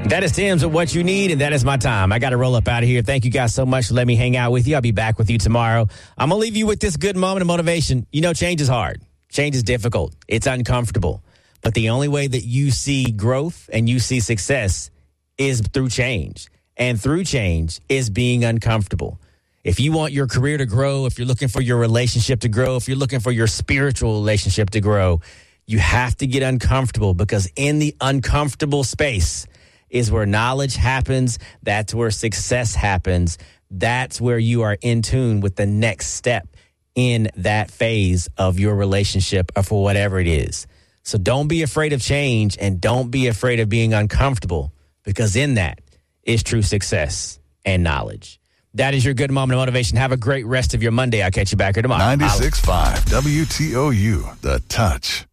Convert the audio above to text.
That is Tim's with What You Need, and that is my time. I got to roll up out of here. Thank you guys so much for letting me hang out with you. I'll be back with you tomorrow. I'm going to leave you with this good moment of motivation. You know, change is hard. Change is difficult. It's uncomfortable. But the only way that you see growth and you see success is through change. And through change is being uncomfortable. If you want your career to grow, if you're looking for your relationship to grow, if you're looking for your spiritual relationship to grow, you have to get uncomfortable, because in the uncomfortable space is where knowledge happens. That's where success happens. That's where you are in tune with the next step in that phase of your relationship or for whatever it is. So don't be afraid of change, and don't be afraid of being uncomfortable, because in that is true success and knowledge. That is your good moment of motivation. Have a great rest of your Monday. I'll catch you back here tomorrow. 96.5 WTOU, The Touch.